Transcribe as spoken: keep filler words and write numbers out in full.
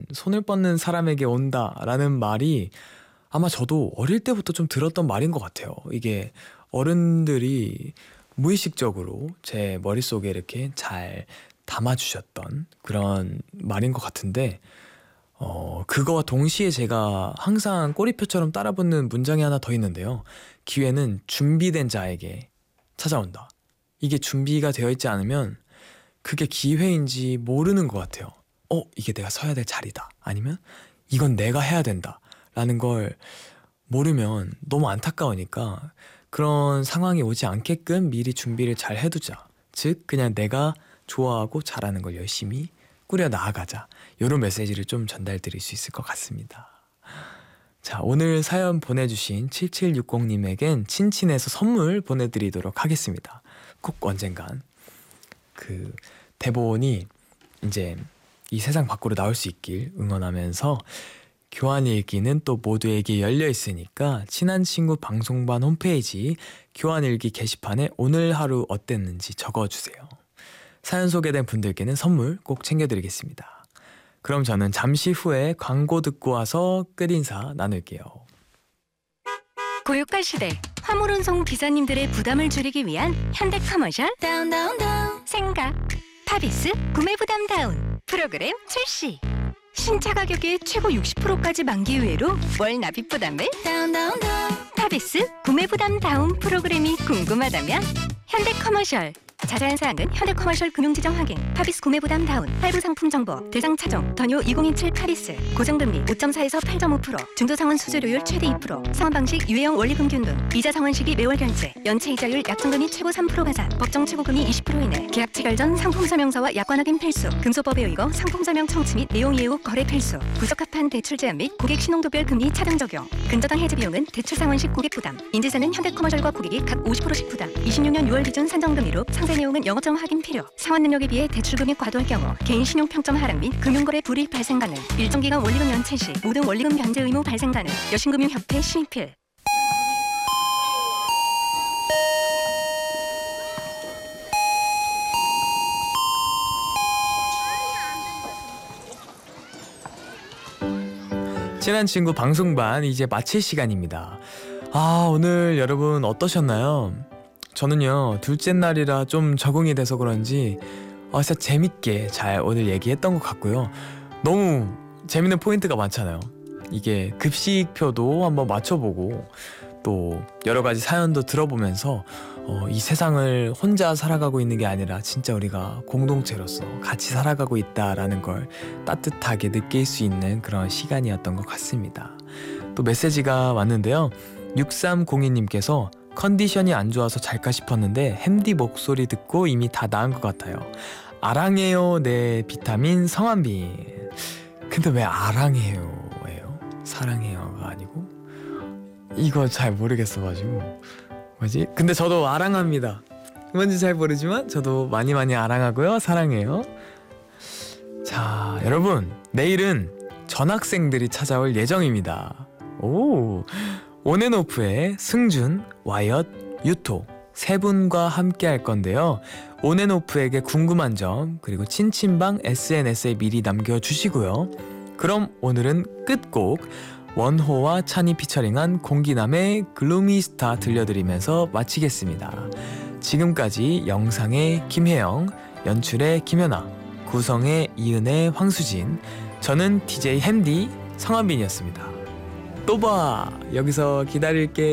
손을 뻗는 사람에게 온다라는 말이 아마 저도 어릴 때부터 좀 들었던 말인 것 같아요. 이게 어른들이 무의식적으로 제 머릿속에 이렇게 잘 담아주셨던 그런 말인 것 같은데, 어, 그거와 동시에 제가 항상 꼬리표처럼 따라붙는 문장이 하나 더 있는데요. 기회는 준비된 자에게 찾아온다. 이게 준비가 되어 있지 않으면 그게 기회인지 모르는 것 같아요. 어, 이게 내가 서야 될 자리다. 아니면 이건 내가 해야 된다. 라는 걸 모르면 너무 안타까우니까 그런 상황이 오지 않게끔 미리 준비를 잘 해두자. 즉 그냥 내가 좋아하고 잘하는 걸 열심히 꾸려 나아가자. 이런 메시지를 좀 전달드릴 수 있을 것 같습니다. 자, 오늘 사연 보내주신 칠칠육공님에겐 친친에서 선물 보내드리도록 하겠습니다. 꼭 언젠간 그 대본이 이제 이 세상 밖으로 나올 수 있길 응원하면서, 교환일기는 또 모두에게 열려 있으니까 친한 친구 방송반 홈페이지 교환일기 게시판에 오늘 하루 어땠는지 적어주세요. 사연 소개된 분들께는 선물 꼭 챙겨드리겠습니다. 그럼 저는 잠시 후에 광고 듣고 와서 끝인사 나눌게요. 고유가 시대 화물운송 기사님들의 부담을 줄이기 위한 현대커머셜 다운 다운 다운 생각 파비스 구매 부담 다운 프로그램 출시. 신차 가격의 최고 육십 퍼센트까지 만기 후회로 월 납입 부담을 다운 다운 다운. 파비스 구매 부담 다운 프로그램이 궁금하다면 현대커머셜. 자세한 사항은 현대커머셜 금융지정 확인. 파비스 구매 부담 다운. 할부 상품 정보. 대상 차종. 더뉴 이천이십칠 파비스. 고정금리 오 점 사에서 팔 점 오 퍼센트. 중도상환 수수료율 최대 이 퍼센트. 상환 방식 유예형 원리금 균등. 이자 상환 시기 매월 결제. 연체 이자율 약정금리 최고 삼 퍼센트 가산. 법정 최고금리 이십 퍼센트 이내. 계약 체결 전 상품 설명서와 약관 확인 필수. 금소법에 의거 상품 설명 청취 및 내용 이해 후 거래 필수. 부적합한 대출 제한 및 고객 신용도별 금리 차등 적용. 근저당 해지 비용은 대출 상환 시 고객 부담. 인지사는 현대커머셜과 고객이 각 오십 퍼센트씩 부담. 이십육 년 유월 기준 산정금리로 상세 내용은 영업점 확인 필요. 상환 능력에 비해 대출금이 과도할 경우 개인 신용평점 하락 및 금융거래 불이익 발생 가능. 일정 기간 원리금 연체 시 모든 원리금 변제 의무 발생 가능. 여신금융협회 신입필. 친한 친구 방송반 이제 마칠 시간입니다. 아, 오늘 여러분 어떠셨나요? 저는요, 둘째 날이라 좀 적응이 돼서 그런지 아, 진짜 재밌게 잘 오늘 얘기했던 것 같고요. 너무 재밌는 포인트가 많잖아요. 이게 급식표도 한번 맞춰보고 또 여러 가지 사연도 들어보면서 어, 이 세상을 혼자 살아가고 있는 게 아니라 진짜 우리가 공동체로서 같이 살아가고 있다라는 걸 따뜻하게 느낄 수 있는 그런 시간이었던 것 같습니다. 또 메시지가 왔는데요. 육삼공이님께서 컨디션이 안 좋아서 잘까 싶었는데 햄디 목소리 듣고 이미 다 나은 것 같아요. 아랑해요 내 비타민 성한빈. 근데 왜 아랑해요 예요? 사랑해요가 아니고? 이거 잘 모르겠어가지고 뭐지? 근데 저도 아랑합니다. 뭔지 잘 모르지만 저도 많이 많이 아랑하고요. 사랑해요. 자, 여러분 내일은 전학생들이 찾아올 예정입니다. 오, 온앤오프의 승준, 와이엇, 유토 세 분과 함께 할 건데요. 온앤오프에게 궁금한 점 그리고 친친방 에스엔에스에 미리 남겨주시고요. 그럼 오늘은 끝곡 원호와 찬이 피처링한 공기남의 글루미스타 들려드리면서 마치겠습니다. 지금까지 영상의 김혜영, 연출의 김연아, 구성의 이은혜, 황수진, 저는 디제이 햄디 성한빈이었습니다. 또 봐! 여기서 기다릴게.